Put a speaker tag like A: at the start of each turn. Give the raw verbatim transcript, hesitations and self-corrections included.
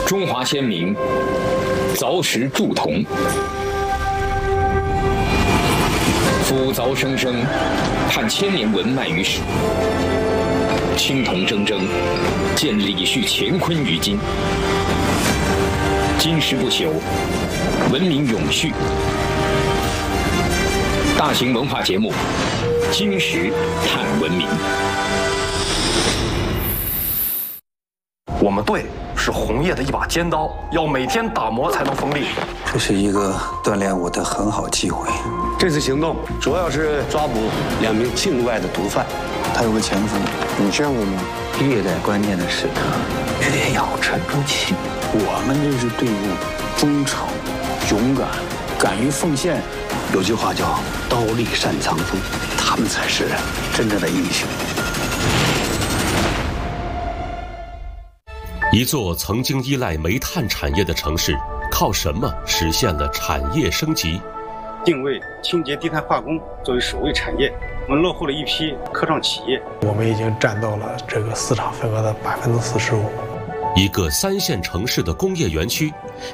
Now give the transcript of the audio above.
A: 中华先民凿石铸铜，夫凿生生，盼千年文脉于史。青铜铮铮，见李旭乾坤于今。金石不朽，文明永续。大型文化节目《金石探文明》。
B: 我们队是红叶的一把尖刀，要每天打磨才能锋利。
C: 这是一个锻炼我的很好机会。
D: 这次行动主要是抓捕两名境外的毒贩，
C: 他有个前夫，
D: 你见过吗？
C: 越在关键的时刻，越要沉住气。我们这支队伍忠诚、勇敢、敢于奉献。
D: 有句话叫“刀立善藏锋”，他们才是真正的英雄。
E: 一座曾经依赖煤炭产业的城市，靠什么实现了产业升级？
F: 定位清洁低碳化工作为首位产业，我们落后了一批科创企业。
G: 我们已经占到了这个市场份额的百分之四十五。
E: 一个三线城市的工业园区，